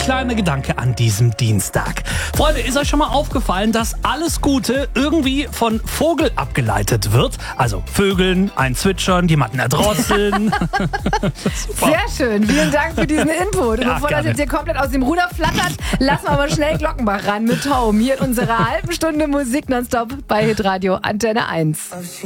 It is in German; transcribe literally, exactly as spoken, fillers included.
kleiner Gedanke an diesem Dienstag. Freunde, ist euch schon mal aufgefallen, dass alles Gute irgendwie von Vogel abgeleitet wird? Also Vögeln, ein Zwitschern, jemanden erdrosseln. Sehr schön, vielen Dank für diesen Input. Und Ja, bevor gerne. das jetzt hier komplett aus dem Ruder flattert, lassen wir aber schnell Glockenbach ran mit Home. Hier in unserer halben Stunde Musik nonstop bei Hitradio Antenne eins.